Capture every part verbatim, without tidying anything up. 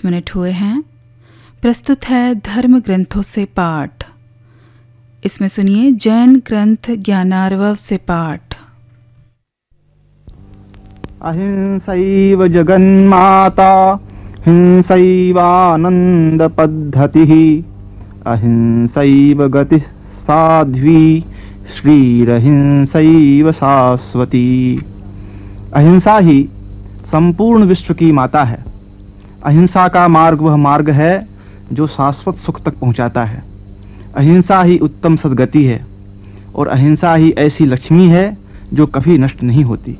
Minute हुए हैं। प्रस्तुत है धर्म ग्रंथों से पाठ। इसमें सुनिए जैन ग्रंथ ज्ञानार्वव से पाठ। अहिंसैव जगन्माता हिंसैवानंद पद्धतिः अहिंसैव गतिः साध्वी श्रीरहिंसैव शाश्वती। अहिंसा ही संपूर्ण विश्व की माता है। अहिंसा का मार्ग वह मार्ग है जो शाश्वत सुख तक पहुंचाता है। अहिंसा ही उत्तम सद्गति है और अहिंसा ही ऐसी लक्ष्मी है जो कभी नष्ट नहीं होती।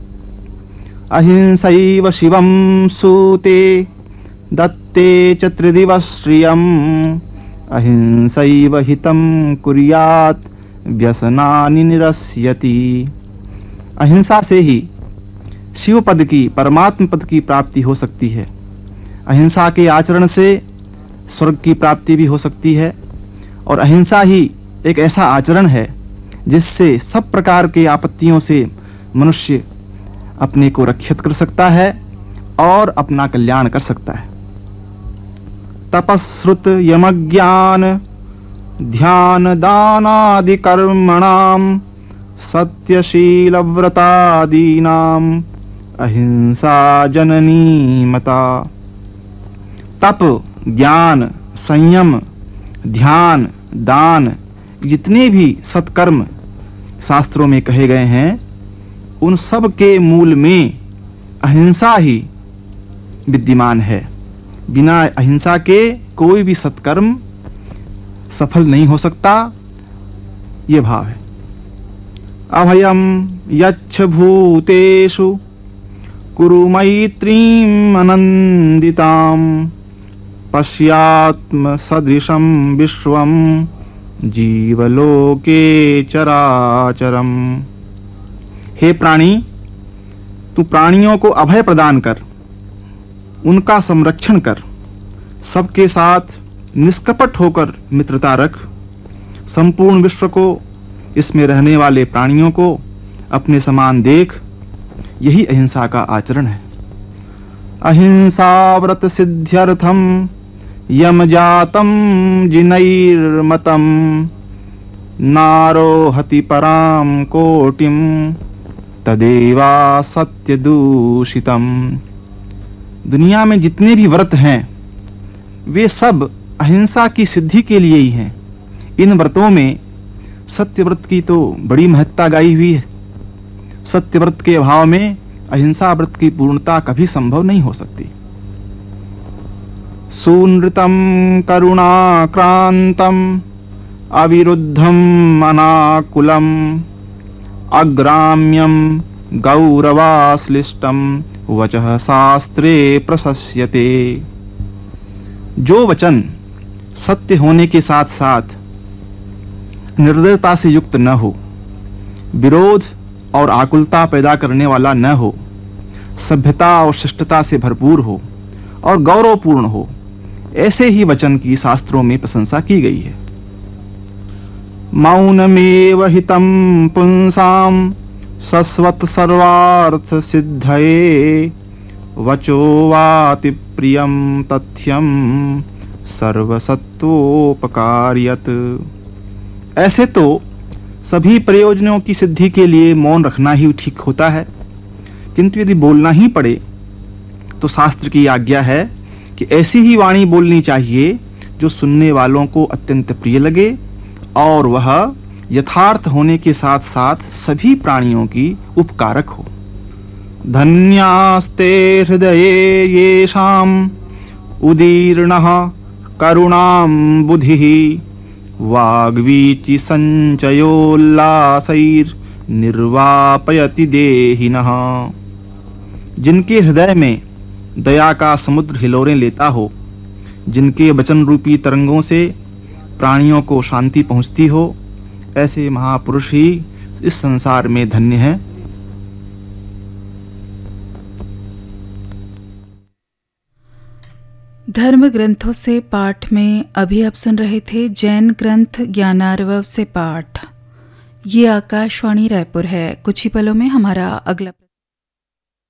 अहिंसैव शिवं सूते दत्ते च त्रिदिवस श्रियम् अहिंसैव हितं कुर्यात् व्यसनानि निरस्यति। अहिंसा से ही शिव पद की, परमात्म पद की प्राप्ति हो सकती है। अहिंसा के आचरण से स्वर्ग की प्राप्ति भी हो सकती है और अहिंसा ही एक ऐसा आचरण है जिससे सब प्रकार के आपत्तियों से मनुष्य अपने को रक्षित कर सकता है और अपना कल्याण कर सकता है। तपस्रुत यमज्ञान ध्यान दानादि कर्मणाम सत्यशील व्रतादीनाम अहिंसा जननी मता। तप, ज्ञान, संयम, ध्यान, दान, जितने भी सत्कर्म शास्त्रों में कहे गए हैं उन सब के मूल में अहिंसा ही विद्यमान है। बिना अहिंसा के कोई भी सत्कर्म सफल नहीं हो सकता। ये भाव है। अभयम यच्छ भूतेषु कुरु मैत्रीम अनंदिताम पश्यात्म सदृशम विश्वम जीवलोके चराचरम। हे प्राणी, तू प्राणियों को अभय प्रदान कर, उनका संरक्षण कर, सबके साथ निष्कपट होकर मित्रता रख। संपूर्ण विश्व को, इसमें रहने वाले प्राणियों को अपने समान देख। यही अहिंसा का आचरण है। अहिंसा व्रत सिद्ध्यर्थम यमजातम जिनैर्मतम नारोहति पराम कोटिम तदेवा सत्य दूषितम। दुनिया में जितने भी व्रत हैं वे सब अहिंसा की सिद्धि के लिए ही हैं। इन व्रतों में सत्य व्रत की तो बड़ी महत्ता गाई हुई है। सत्य व्रत के अभाव में अहिंसा व्रत की पूर्णता कभी संभव नहीं हो सकती। सूनृतम करुणाक्रांतम अविरुद्धम अनाकुलम अग्राम्यम गौरवाश्लिष्टम वचः शास्त्रे प्रशस्यते। जो वचन सत्य होने के साथ साथ निर्दयता से युक्त न हो, विरोध और आकुलता पैदा करने वाला न हो, सभ्यता और शिष्टता से भरपूर हो और गौरवपूर्ण हो, ऐसे ही वचन की शास्त्रों में प्रशंसा की गई है। मौनमेव हितं पुंसां शश्वत सर्वार्थ सिद्धये वचो वाति प्रियं तथ्यं सर्वसत्वोपकार्यत। ऐसे तो सभी प्रयोजनों की सिद्धि के लिए मौन रखना ही ठीक होता है, किंतु यदि बोलना ही पड़े तो शास्त्र की आज्ञा है कि ऐसी ही वाणी बोलनी चाहिए जो सुनने वालों को अत्यंत प्रिय लगे और वह यथार्थ होने के साथ साथ सभी प्राणियों की उपकारक हो। धन्यास्ते हृदये येषाम् उदीर्णः करुणां बुधिः वाग्वीचि संचयोल्लासैर निर्वापयति देहिनः। जिनके हृदय में दया का समुद्र हिलोरें लेता हो, जिनके वचन रूपी तरंगों से प्राणियों को शांति पहुंचती हो, ऐसे महापुरुष ही इस संसार में धन्य हैं। धर्म ग्रंथों से पाठ में अभी आप सुन रहे थे जैन ग्रंथ ज्ञानार्वव से पाठ। ये आकाशवाणी रायपुर है। कुछ ही पलों में हमारा अगला